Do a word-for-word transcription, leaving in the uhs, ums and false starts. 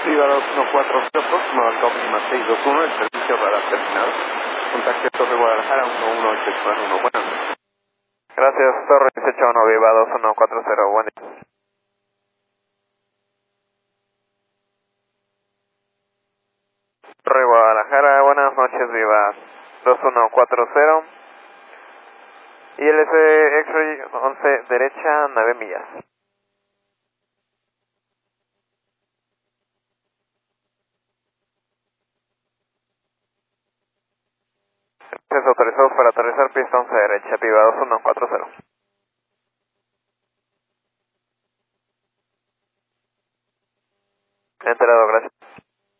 Viva dos uno cuatro cero, próximo al Optima seis dos uno, el servicio radar terminado. Contacte Torre Guadalajara uno uno ocho uno. Buenas noches. Gracias, Torre dieciocho uno, Viva dos uno cuatro cero, buen día. Torre Guadalajara, buenas noches, Viva dos uno cuatro cero. I L C X-Ray once, derecha, nueve millas. Es autorizado para aterrizar pista once derecha, Viva dos uno cuatro cero.